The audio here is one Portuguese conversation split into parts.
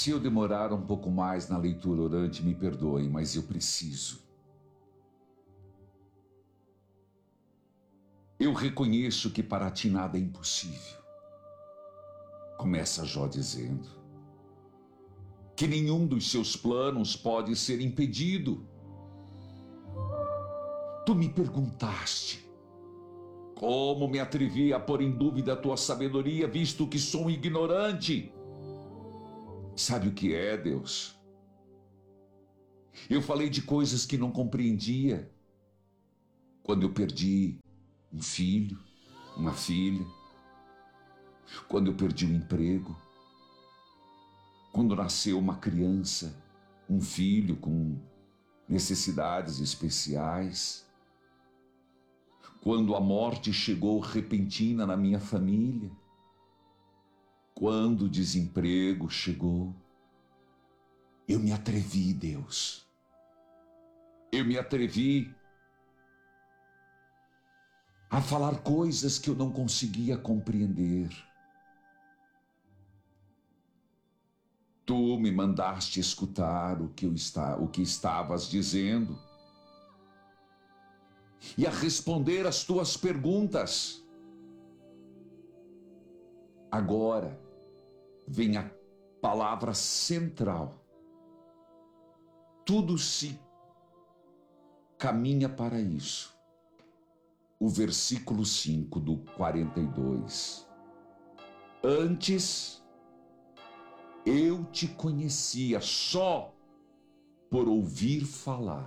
Se eu demorar um pouco mais na leitura orante, me perdoem, mas eu preciso. Eu reconheço que para ti nada é impossível. Começa Jó dizendo que nenhum dos seus planos pode ser impedido. Tu me perguntaste como me atrevi a pôr em dúvida a tua sabedoria, visto que sou um ignorante. Sabe o que é, Deus? Eu falei de coisas que não compreendia. Quando eu perdi um filho, uma filha, quando eu perdi um emprego, quando nasceu uma criança, um filho com necessidades especiais, quando a morte chegou repentina na minha família, quando o desemprego chegou. Eu me atrevi, Deus. Eu me atrevi a falar coisas que eu não conseguia compreender. Tu me mandaste escutar o que estavas dizendo e a responder às tuas perguntas. Agora vem a palavra central. Tudo se caminha para isso. O versículo 5 do 42. Antes eu te conhecia só por ouvir falar.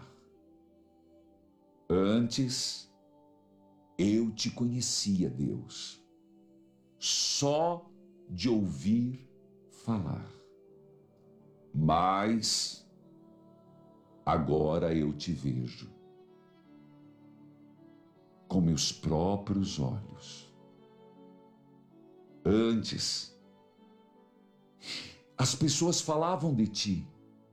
Antes eu te conhecia, Deus, só de ouvir falar. Mas agora eu te vejo com meus próprios olhos. Antes, as pessoas falavam de ti.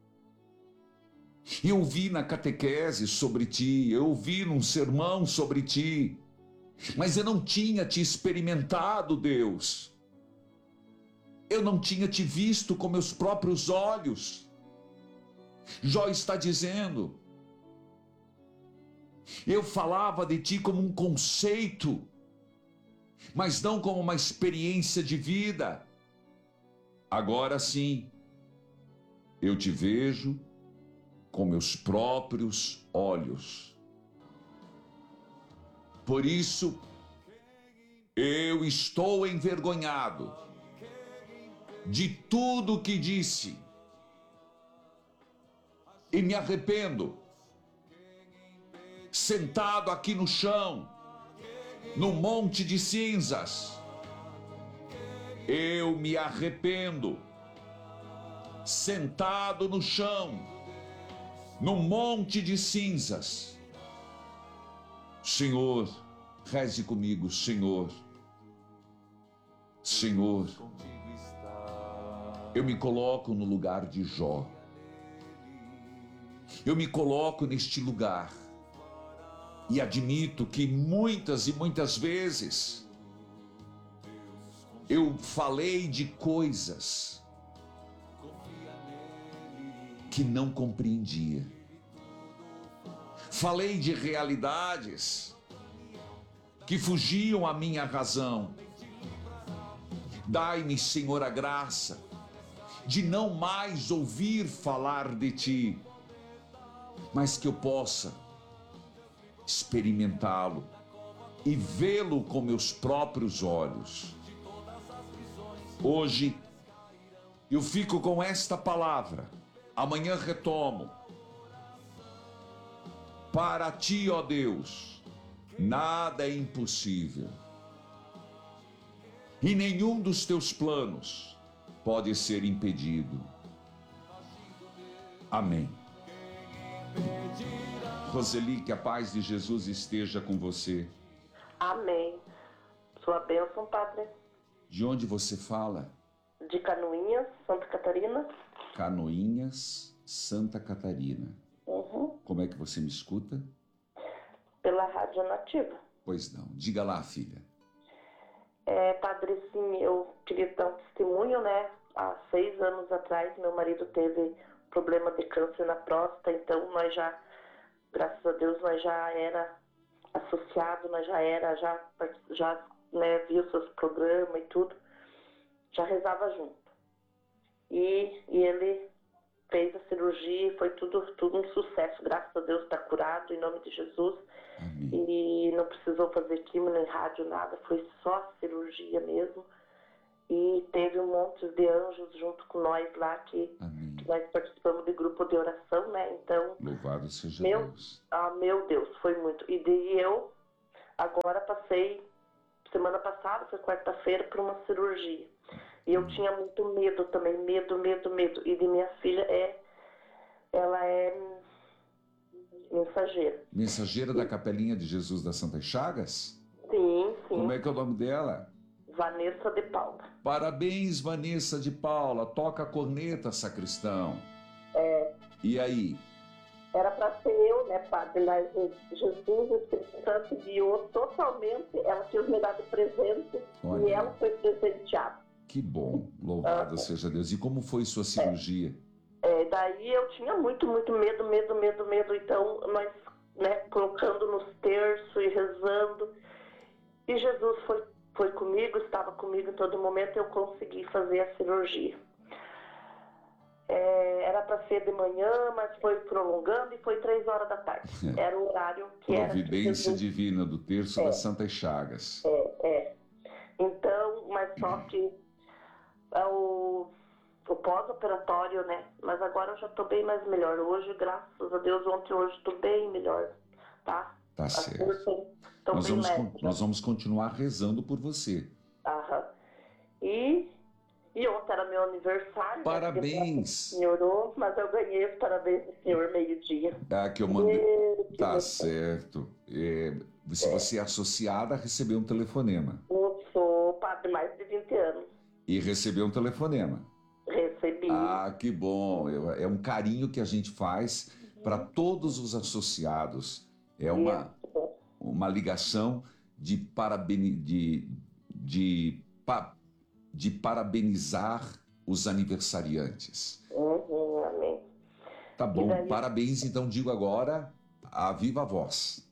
Eu ouvi na catequese sobre ti, eu ouvi num sermão sobre ti, mas eu não tinha te experimentado, Deus. Eu não tinha te visto com meus próprios olhos. Jó está dizendo, eu falava de ti como um conceito, mas não como uma experiência de vida. Agora sim, eu te vejo com meus próprios olhos. Por isso, eu estou envergonhado de tudo que disse e me arrependo. Sentado aqui no chão, no monte de cinzas, eu me arrependo. Sentado no chão, no monte de cinzas. Senhor, reze comigo, Senhor. Senhor, eu me coloco no lugar de Jó. Eu me coloco neste lugar e admito que muitas e muitas vezes eu falei de coisas que não compreendia. Falei de realidades que fugiam à minha razão. Dai-me, Senhor, a graça de não mais ouvir falar de ti, mas que eu possa experimentá-lo e vê-lo com meus próprios olhos. Hoje eu fico com esta palavra, amanhã retomo. Para ti, ó Deus, nada é impossível, e nenhum dos teus planos pode ser impedido. Amém. Roseli, que a paz de Jesus esteja com você. Amém. Sua bênção, Padre. De onde você fala? De Canoinhas, Santa Catarina. Canoinhas, Santa Catarina. Uhum. Como é que você me escuta? Pela Rádio Nativa. Pois não. Diga lá, filha. Padre, sim, eu queria dar um testemunho, né? há 6 anos atrás, meu marido teve problema de câncer na próstata, então nós já, graças a Deus, nós já era associado, nós já né, via os seus programas e tudo, já rezava junto. E ele fez a cirurgia, foi tudo um sucesso, graças a Deus está curado, em nome de Jesus. Amém. E não precisou fazer quimio, nem rádio, nada, foi só cirurgia mesmo. E teve um monte de anjos junto com nós lá, que nós participamos de grupo de oração, né? Então, louvado seja Deus. Meu Deus, foi muito. E daí eu, agora passei, semana passada, foi quarta-feira, por uma cirurgia. E eu tinha muito medo também, medo. E de minha filha, ela é mensageira. Mensageira da Capelinha de Jesus das Santas Chagas? Sim. Como é que é o nome dela? Vanessa de Paula. Parabéns, Vanessa de Paula. Toca a corneta, sacristão. E aí? Era para ser eu, né, padre? Mas Jesus, o Espírito Santo, guiou totalmente. Ela tinha me dado presente. Olha. E ela foi presenteada. Que bom. Louvado seja Deus. E como foi sua cirurgia? Daí eu tinha muito medo. Então, nós, né, colocando nos terços e rezando. E Jesus foi comigo, estava comigo em todo momento, eu consegui fazer a cirurgia. Era para ser de manhã, mas foi prolongando e foi 3 horas da tarde. Era o horário que era. Providência divina do terço das Santas Chagas. Então, mas só que o pós-operatório, né? Mas agora eu já estou bem mais melhor. Hoje, graças a Deus, hoje estou bem melhor, tá? Tá certo. Nós vamos continuar rezando por você. Aham. E ontem era meu aniversário. Parabéns! Né? Melhorou, mas eu ganhei os parabéns do senhor meio-dia. Que eu mandei. Tá certo. Se você é associada, recebeu um telefonema. Eu sou padre mais de 20 anos. E recebeu um telefonema. Recebi. Que bom. É um carinho que a gente faz para todos os associados. É uma ligação de parabenizar os aniversariantes. Amém. Tá bom. Daí, parabéns, então digo agora a viva voz.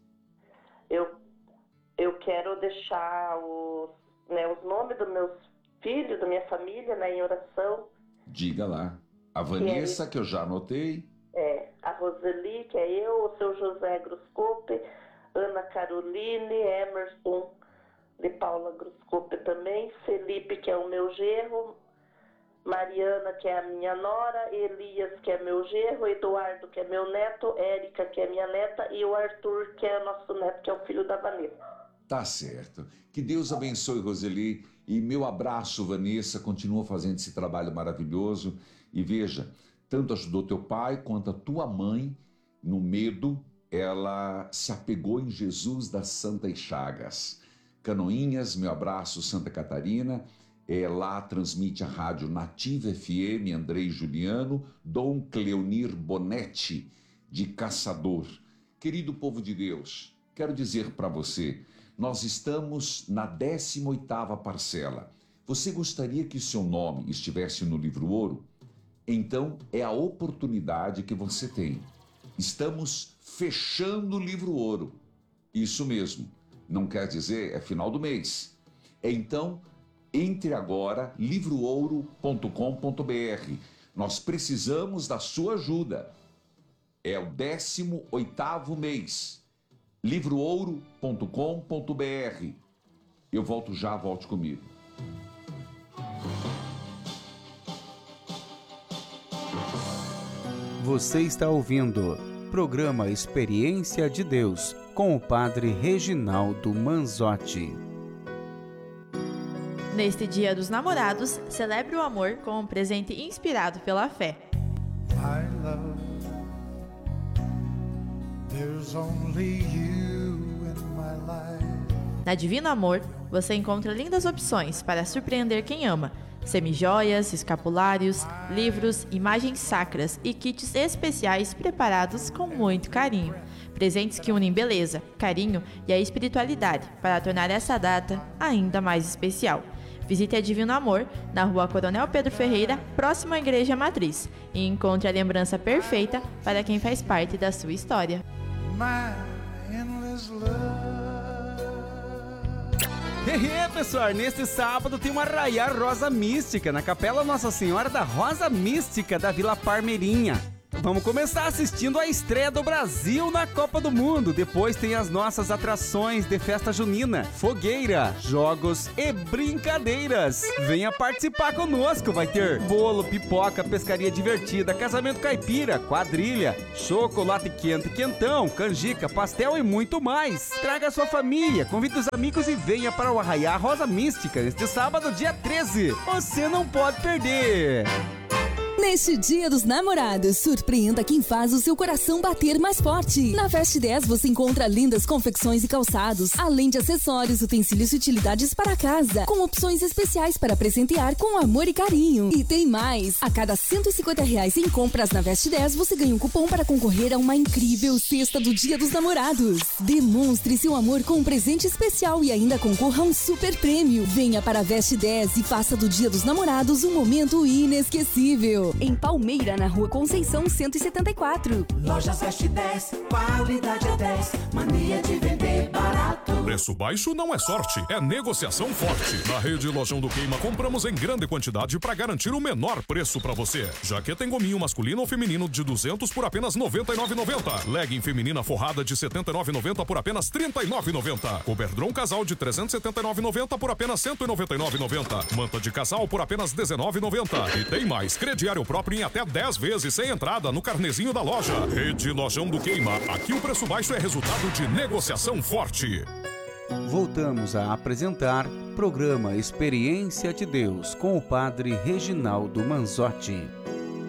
Eu quero deixar os nomes dos meus filhos, da minha família, né, em oração. Diga lá. A Vanessa, que eu já anotei. A Roseli, que é eu, o seu José Gruscope, Ana Caroline, Emerson de Paula Gruscope também, Felipe, que é o meu genro, Mariana, que é a minha nora, Elias, que é meu genro, Eduardo, que é meu neto, Érica, que é minha neta, e o Arthur, que é nosso neto, que é o filho da Vanessa. Tá certo. Que Deus abençoe, Roseli, e meu abraço, Vanessa, continua fazendo esse trabalho maravilhoso. E veja, tanto ajudou teu pai quanto a tua mãe no medo, ela se apegou em Jesus das Santas Chagas. Canoinhas, meu abraço, Santa Catarina. Lá transmite a rádio Nativa FM, Andrei Juliano, Dom Cleonir Bonetti, de Caçador. Querido povo de Deus, quero dizer para você, nós estamos na 18ª parcela. Você gostaria que seu nome estivesse no livro Ouro? Então é a oportunidade que você tem. Estamos fechando o livro Ouro. Isso mesmo. Não quer dizer, é final do mês. Então, entre agora, livroouro.com.br. Nós precisamos da sua ajuda. É o 18º mês. livroouro.com.br. Eu volto já, volte comigo. Você está ouvindo programa Experiência de Deus com o Padre Reginaldo Manzotti. Neste Dia dos Namorados, celebre o amor com um presente inspirado pela fé. My love, there's only you in my life. Na Divino Amor, você encontra lindas opções para surpreender quem ama. Semijoias, escapulários, livros, imagens sacras e kits especiais preparados com muito carinho. Presentes que unem beleza, carinho e a espiritualidade para tornar essa data ainda mais especial. Visite a Divino Amor, na Rua Coronel Pedro Ferreira, próximo à Igreja Matriz, e encontre a lembrança perfeita para quem faz parte da sua história. My endless love. Pessoal, neste sábado tem uma Arraiar Rosa Mística na Capela Nossa Senhora da Rosa Mística da Vila Parmeirinha. Vamos começar assistindo a estreia do Brasil na Copa do Mundo. Depois tem as nossas atrações de festa junina, fogueira, jogos e brincadeiras. Venha participar conosco, vai ter bolo, pipoca, pescaria divertida, casamento caipira, quadrilha, chocolate quente, quentão, canjica, pastel e muito mais. Traga a sua família, convide os amigos e venha para o Arraiar Rosa Mística neste sábado, dia 13. Você não pode perder! Neste Dia dos Namorados, surpreenda quem faz o seu coração bater mais forte. Na Veste 10 você encontra lindas confecções e calçados, além de acessórios, utensílios e utilidades para casa, com opções especiais para presentear com amor e carinho. E tem mais! A cada R$150 em compras na Veste 10, você ganha um cupom para concorrer a uma incrível cesta do Dia dos Namorados. Demonstre seu amor com um presente especial e ainda concorra a um super prêmio. Venha para a Veste 10 e faça do Dia dos Namorados um momento inesquecível. Em Palmeira, na Rua Conceição 174. Lojas Veste 10, qualidade é 10, mania de vender barato. Preço baixo não é sorte, é negociação forte. Na rede Lojão do Queima, compramos em grande quantidade para garantir o menor preço para você. Jaqueta em gominho masculino ou feminino de 200 por apenas R$ 99,90. Legging feminina forrada de R$ 79,90 por apenas R$ 39,90. Coberdron casal de R$ 379,90 por apenas R$ 199,90. Manta de casal por apenas R$ 19,90. E tem mais, crediário próprio em até 10 vezes sem entrada no carnezinho da loja. Rede Lojão do Queima. Aqui o preço baixo é resultado de negociação forte. Voltamos a apresentar programa Experiência de Deus com o Padre Reginaldo Manzotti.